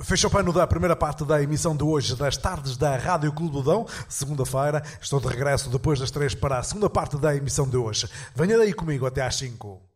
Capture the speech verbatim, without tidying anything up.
Fechou o pano da primeira parte da emissão de hoje das tardes da Rádio Clube do Dão. Segunda-feira, estou de regresso depois das três para a segunda parte da emissão de hoje. Venha daí comigo até às cinco.